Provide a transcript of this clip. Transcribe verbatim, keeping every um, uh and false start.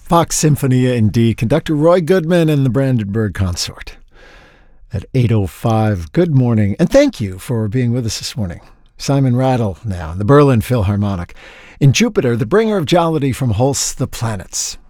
Vox Symphonia indeed. Conductor Roy Goodman and the Brandenburg Consort. At eight oh five, good morning, and thank you for being with us this morning. Simon Rattle now, the Berlin Philharmonic. In Jupiter, the bringer of jollity from Holst the Planets.